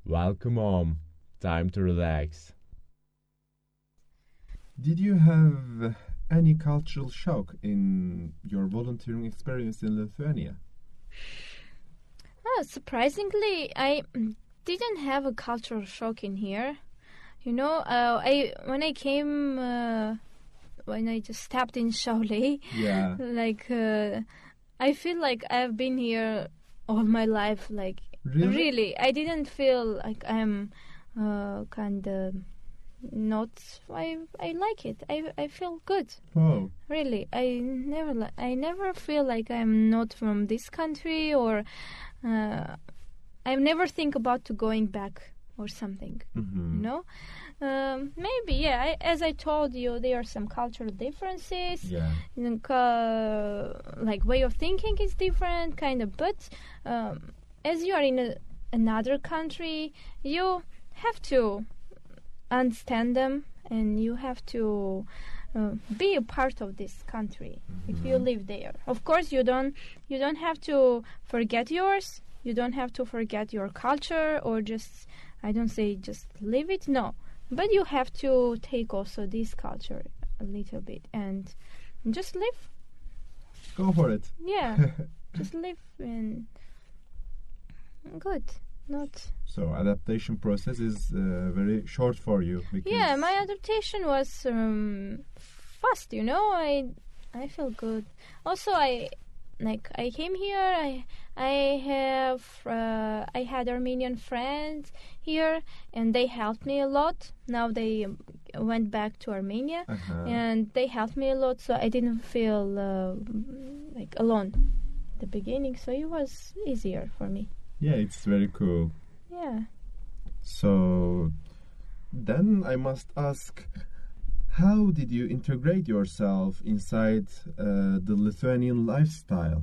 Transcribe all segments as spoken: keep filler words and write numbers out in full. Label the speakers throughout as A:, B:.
A: Welcome home. Time to relax.
B: Did you have any cultural shock in your volunteering experience in Lithuania?
C: Oh, surprisingly, I didn't have a cultural shock in here. You know, uh, I when I came, uh, when I just stepped in Šiauliai,
B: Yeah.
C: like uh, I feel like I've been here all my life. Like
B: Really?
C: really, I didn't feel like I'm uh, kind of not. I I like it. I I feel good.
B: Oh.
C: Really, I never li- I never feel like I'm not from this country, or uh, I never think about to going back or something.
B: Mm-hmm.
C: You know, um, maybe yeah. I, as I told you, there are some cultural differences.
B: Yeah.
C: And, uh, like way of thinking is different, kind of. But um, as you are in a, another country, you have to understand them, and you have to uh, be a part of this country.
B: Mm-hmm.
C: If you live there, of course, you don't you don't have to forget yours. You don't have to forget your culture, or just I don't say just live it. No, but you have to take also this culture a little bit and just live.
B: Go for it.
C: Yeah, just live and good. Not.
B: So adaptation process is uh, very short for you. Because
C: Yeah, my adaptation was um, fast. You know, I I feel good. Also, I like I came here. I I have uh, I had Armenian friends here, and they helped me a lot. Now they um, went back to Armenia,
B: Uh-huh.
C: and they helped me a lot. So I didn't feel uh, like alone at the beginning. So it was easier for me.
B: Yeah, it's very cool.
C: Yeah.
B: So then I must ask, how did you integrate yourself inside uh, the Lithuanian lifestyle?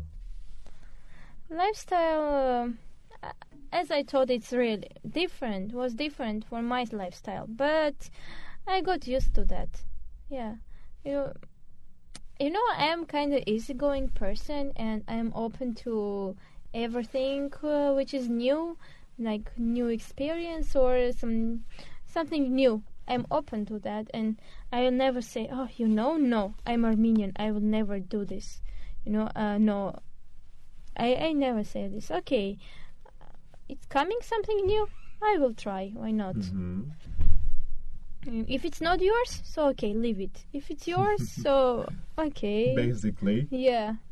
C: Lifestyle, uh, as I thought, it's really different. Was different for my lifestyle, but I got used to that. Yeah, you, you know, I am kind of easygoing person, and I am open to everything uh, which is new, like new experience or some something new. I'm open to that, and I will never say, "Oh, you know, no, I'm Armenian. I will never do this." You know, uh, no. I, I never say this. Okay, it's coming something new. I will try. Why not?
B: Mm-hmm.
C: If it's not yours, so okay, leave it. If it's yours, so okay.
B: Basically.
C: Yeah,